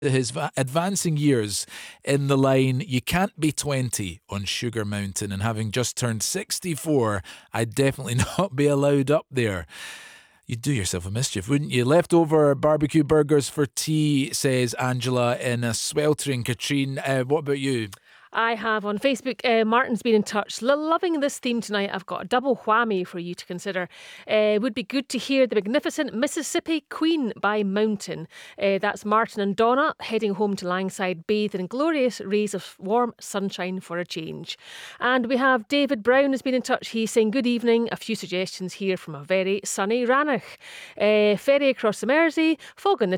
his advancing years in the line, you can't be 20 on Sugar Mountain, and having just turned 64, I'd definitely not be allowed up there. You'd do yourself a mischief, wouldn't you? Leftover barbecue burgers for tea, says Angela in a sweltering Katrine. What about you? I have on Facebook, Martin's been in touch. Loving this theme tonight. I've got a double whammy for you to consider. Would be good to hear the magnificent Mississippi Queen by Mountain. That's Martin and Donna heading home to Langside, bathed in glorious rays of warm sunshine for a change. And we have David Brown has been in touch. He's saying good evening. A few suggestions here from a very sunny Rannoch. Ferry across the Mersey, fog on the